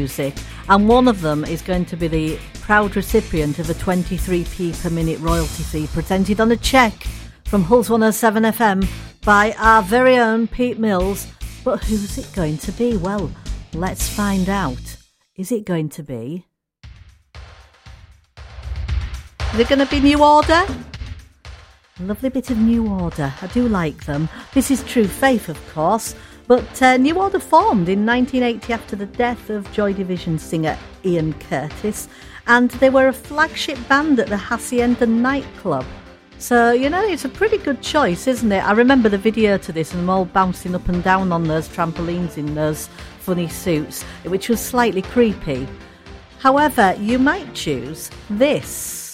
music, and one of them is going to be the proud recipient of a 23p per minute royalty fee presented on a cheque from Hull's 107 FM by our very own Pete Mills. But who's it going to be? Well, let's find out. Is it going to be... Is it going to be New Order? Lovely bit of New Order. I do like them. This is True Faith, of course. But New Order formed in 1980 after the death of Joy Division singer Ian Curtis. And they were a flagship band at the Hacienda nightclub. So, you know, it's a pretty good choice, isn't it? I remember the video to this and them all bouncing up and down on those trampolines in those funny suits, which was slightly creepy. However, you might choose this.